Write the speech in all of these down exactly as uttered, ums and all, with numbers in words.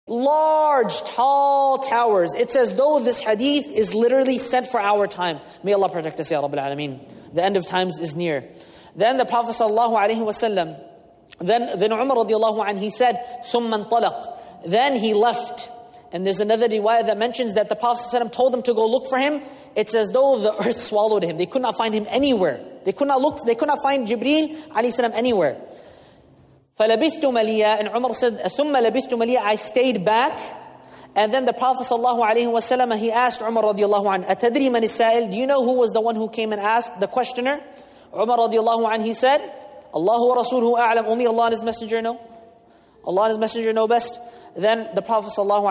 large, tall towers. It's as though this hadith is literally sent for our time. May Allah protect us, Ya Rabbil Alameen. The end of times is near. Then the Prophet sallallahu alaihi wasallam, then, then Umar radiallahu anhu, he said, ثُمَّ انطَلَقْ. Then he left. And there's another riwayah that mentions that the Prophet ﷺ told them to go look for him. It's as though the earth swallowed him. They could not find him anywhere. They could not look, they could not find Jibreel alayhi salam anywhere. فَلَبِثْتُ مَلِيًّا. And Umar said, ثُمَّ لَبِثْتُ مَلِيًّا. I stayed back. And then the Prophet ﷺ, he asked Umar radiallahu anhu, أَتَدْرِي مَنِ السَّائِلِ. Do you know who was the one who came and asked, the questioner? Umar radiallahu anhu, he said, Allahu wa Rasuluhu a'lam. Only Allah and His Messenger know. Allah and His Messenger know best. Then the Prophet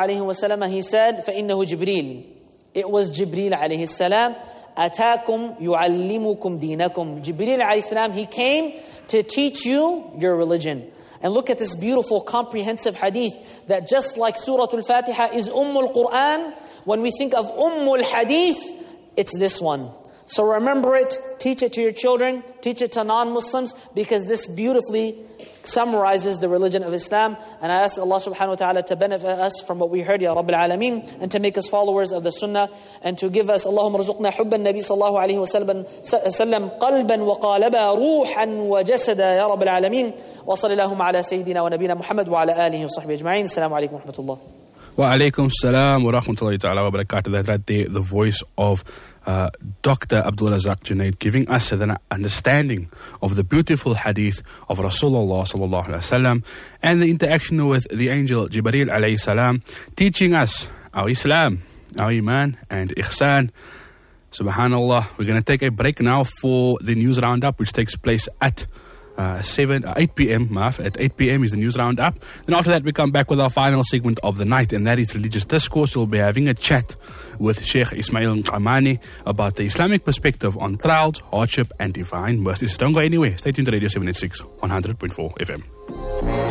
ﷺ, he said, فَإِنَّهُ جِبْرِيلٌ. It was Jibreel alayhi salam. أَتَاكُمْ يُعَلِّمُكُمْ دِينَكُمْ. Jibreel alayhi salam, he came to teach you your religion. And look at this beautiful, comprehensive hadith that just like Surah Al-Fatiha is Ummul Quran, when we think of Ummul Hadith, it's this one. So remember it, teach it to your children, teach it to non-Muslims, because this beautifully summarizes the religion of Islam. And I ask Allah subhanahu wa ta'ala to benefit us from what we heard, Ya Rabbil Alameen, and to make us followers of the Sunnah, and to give us, Allahumma rzuqna hubban Nabi sallallahu alayhi wa sallam, qalban wa qalaba, ruhan wa jasada, Ya Rabbil Alameen. Wa sallallahu ala Sayyidina wa Nabina Muhammad wa ala alihi wa sahbihi ajma'in. Assalamu alaikum wa rahmatullah. Wa alaikum salam wa rahmatullahi ta'ala wa barakatuh. That right there, the voice of Uh, Doctor Abdul Razak Junaid, giving us an understanding of the beautiful hadith of Rasulullah sallallahu alaihi wasallam and the interaction with the angel Jibreel alayhi salam, teaching us our Islam, our Iman and Ihsan. Subhanallah. We're going to take a break now for the news roundup, which takes place at Uh, seven, uh, eight p.m. Maaf, at eight p.m. is the news roundup. Then after that we come back with our final segment of the night, and that is religious discourse. We'll be having a chat with Sheikh Ismail Qamani about the Islamic perspective on trials, hardship and divine mercy. So don't go anywhere. Stay tuned to Radio seven eighty-six, one hundred point four F M.